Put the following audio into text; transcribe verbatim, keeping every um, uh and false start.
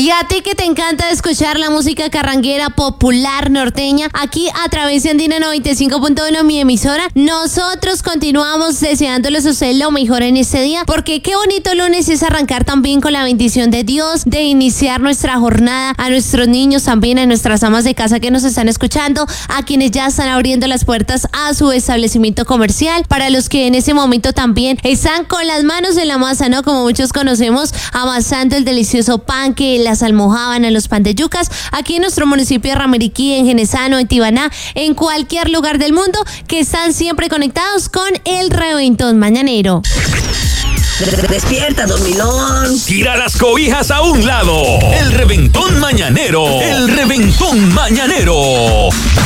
Y a ti que te encanta escuchar la música carranguera popular norteña, aquí a través de Andina noventa y cinco punto uno, mi emisora, nosotros continuamos deseándoles a ustedes lo mejor en este día, porque qué bonito lunes es arrancar también con la bendición de Dios, de iniciar nuestra jornada, a nuestros niños también, a nuestras amas de casa que nos están escuchando, a quienes ya están abriendo las puertas a su establecimiento comercial, para los que en ese momento también están con las manos en la masa, ¿no? Como muchos conocemos, amasando el delicioso pan que las almojábanas, en los pan de yucas, aquí en nuestro municipio de Ramiriquí, en Genesano, en Tibaná, en cualquier lugar del mundo, que están siempre conectados con el Reventón Mañanero. Despierta, dormilón. Tira las cobijas a un lado. El Reventón Mañanero. El Reventón Mañanero.